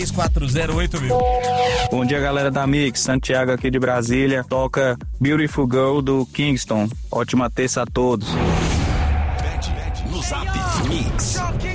3408 mil. Bom dia, galera da Mix. Santiago aqui de Brasília. Toca Beautiful Girl do Kingston. Ótima terça a todos. No Zap Mix.